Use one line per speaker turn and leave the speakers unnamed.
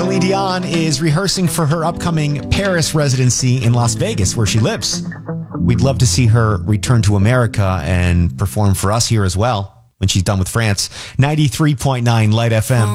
Celine Dion is rehearsing for her upcoming Paris residency in Las Vegas, where she lives. We'd love to see her return to America and perform for us here as well when she's done with France. 93.9 Light FM.